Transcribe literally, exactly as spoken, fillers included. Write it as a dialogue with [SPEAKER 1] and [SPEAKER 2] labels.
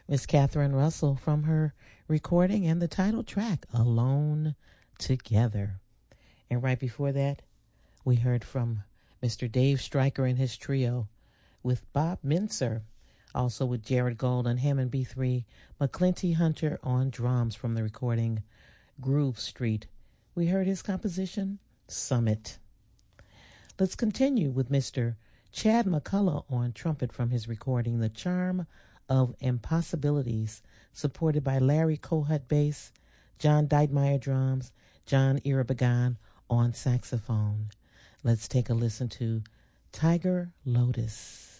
[SPEAKER 1] Miss Catherine Russell from her recording and the title track, Alone Together. And right before that, we heard from Mister Dave Stryker and his trio with Bob Mincer, also with Jared Gold on Hammond B three, McClinty Hunter on drums from the recording Groove Street. We heard his composition, Summit. Let's continue with Mister Chad McCullough on trumpet from his recording The Charm of Impossibilities, supported by Larry Kohut bass, John Deitmeyer drums, John Irabagan on saxophone. Let's take a listen to Tiger Lotus.